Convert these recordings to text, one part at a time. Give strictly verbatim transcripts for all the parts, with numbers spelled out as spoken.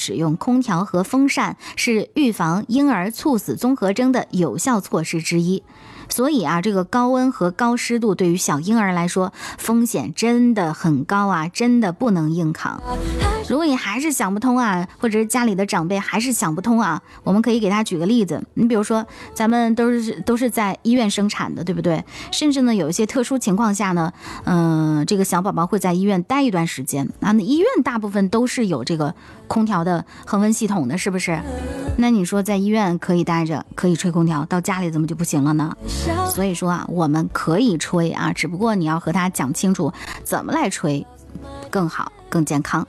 使用空调和风扇是预防婴儿猝死综合征的有效措施之一。所以啊，这个高温和高湿度对于小婴儿来说风险真的很高啊，真的不能硬扛。如果你还是想不通啊，或者是家里的长辈还是想不通啊，我们可以给他举个例子。你比如说咱们都是都是在医院生产的，对不对？甚至呢有一些特殊情况下呢，嗯、呃，这个小宝宝会在医院待一段时间啊。那医院大部分都是有这个空调的恒温系统的，是不是？那你说在医院可以待着，可以吹空调，到家里怎么就不行了呢？所以说啊，我们可以吹啊，只不过你要和他讲清楚怎么来吹更好更健康。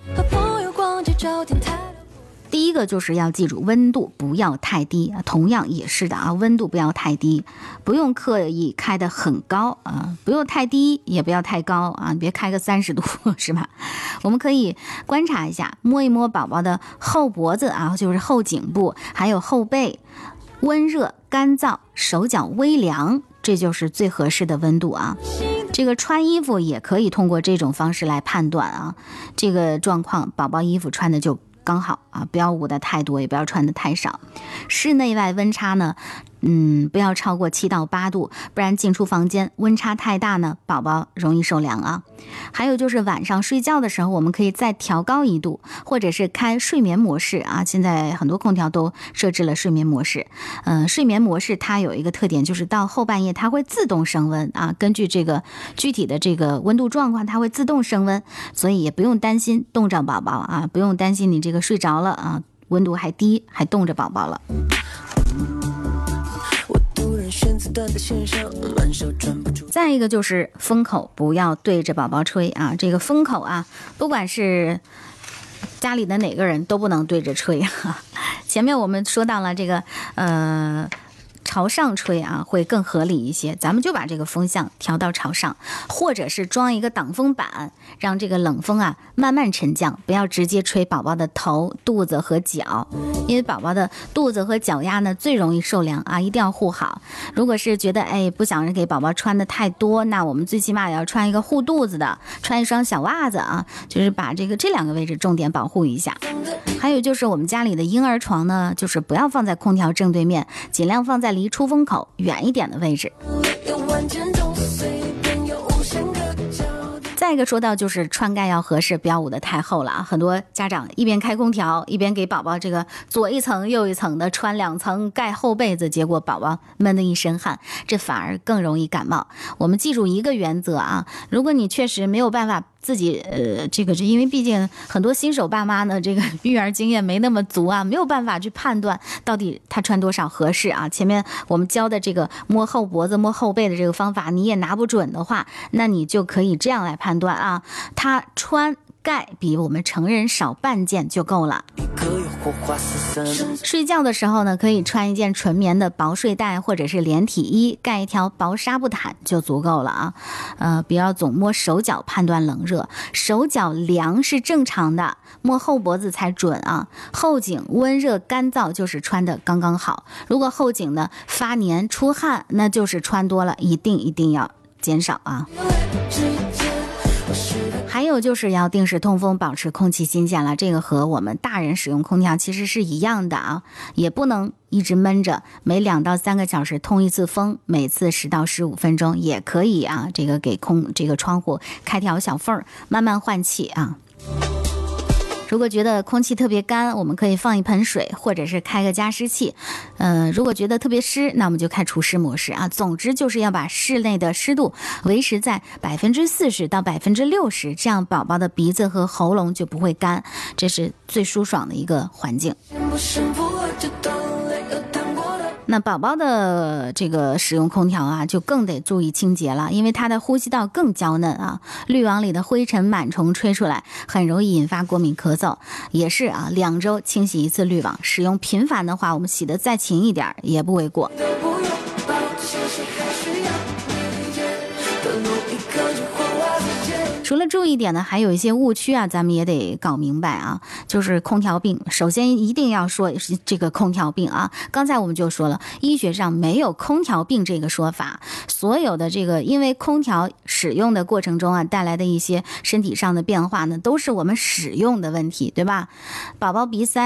第一个就是要记住温度不要太低，同样也是的啊，温度不要太低，不用刻意开得很高啊，不用太低也不要太高啊，别开个三十度是吧？我们可以观察一下，摸一摸宝宝的后脖子啊，就是后颈部，还有后背，温热干燥，手脚微凉，这就是最合适的温度啊。这个穿衣服也可以通过这种方式来判断啊，这个状况宝宝衣服穿的就刚好啊，不要捂得太多，也不要穿得太少。室内外温差呢，嗯，不要超过七到八度，不然进出房间温差太大呢，宝宝容易受凉啊。还有就是晚上睡觉的时候，我们可以再调高一度，或者是开睡眠模式啊。现在很多空调都设置了睡眠模式，嗯、呃，睡眠模式它有一个特点，就是到后半夜它会自动升温啊，根据这个具体的这个温度状况，它会自动升温，所以也不用担心冻着宝宝啊，不用担心你这个睡着了啊，温度还低，还冻着宝宝了。再一个就是风口不要对着宝宝吹啊，这个风口啊，不管是家里的哪个人都不能对着吹啊。前面我们说到了这个呃朝上吹啊会更合理一些，咱们就把这个风向调到朝上，或者是装一个挡风板，让这个冷风啊慢慢沉降，不要直接吹宝宝的头、肚子和脚，因为宝宝的肚子和脚丫呢最容易受凉啊，一定要护好。如果是觉得哎不想给宝宝穿的太多，那我们最起码也要穿一个护肚子的，穿一双小袜子啊，就是把这个这两个位置重点保护一下。还有就是我们家里的婴儿床呢，就是不要放在空调正对面，尽量放在离出风口远一点的位置。再一个说到就是穿盖要合适，不要捂得太厚了啊！很多家长一边开空调一边给宝宝这个左一层右一层的穿两层盖厚被子，结果宝宝闷得一身汗，这反而更容易感冒。我们记住一个原则啊，如果你确实没有办法自己呃，这个是因为毕竟很多新手爸妈呢，这个育儿经验没那么足啊，没有办法去判断到底他穿多少合适啊。前面我们教的这个摸后脖子、摸后背的这个方法，你也拿不准的话，那你就可以这样来判断啊，他穿盖比我们成人少半件就够了。睡觉的时候呢，可以穿一件纯棉的薄睡袋或者是连体衣，盖一条薄纱布毯就足够了啊。呃，不要总摸手脚判断冷热，手脚凉是正常的，摸后脖子才准啊。后颈温热干燥就是穿的刚刚好，如果后颈呢发黏出汗，那就是穿多了，一定一定要减少啊。还有就是要定时通风，保持空气新鲜了，这个和我们大人使用空调其实是一样的啊，也不能一直闷着，每两到三个小时通一次风，每次十到十五分钟也可以啊，这个给空这个窗户开条小缝，慢慢换气啊。如果觉得空气特别干，我们可以放一盆水，或者是开个加湿器。呃，如果觉得特别湿，那我们就开除湿模式啊。总之就是要把室内的湿度维持在百分之四十到百分之六十，这样宝宝的鼻子和喉咙就不会干，这是最舒爽的一个环境。那宝宝的这个使用空调啊，就更得注意清洁了，因为他的呼吸道更娇嫩啊，滤网里的灰尘螨虫吹出来，很容易引发过敏咳嗽。也是啊，两周清洗一次滤网，使用频繁的话，我们洗得再勤一点也不为过。除了注意点呢，还有一些误区啊，咱们也得搞明白啊。就是空调病，首先一定要说这个空调病啊。刚才我们就说了，医学上没有空调病这个说法，所有的这个因为空调使用的过程中啊带来的一些身体上的变化呢，都是我们使用的问题，对吧？宝宝鼻塞